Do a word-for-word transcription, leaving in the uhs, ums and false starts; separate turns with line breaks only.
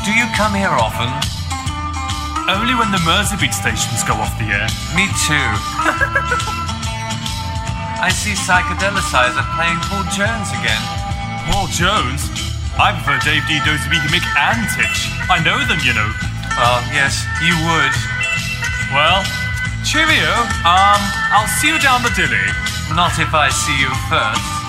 Do you come here often?
Only when the Merseybeat stations go off the air.
Me too. I see Psychedelicizer playing Paul Jones again.
Paul Jones? I prefer Dave D, Dozy Beaky Mick and Titch. I know them, you know.
Well, yes, you would.
Well, cheerio. Um, I'll see you down the dilly.
Not if I see you first.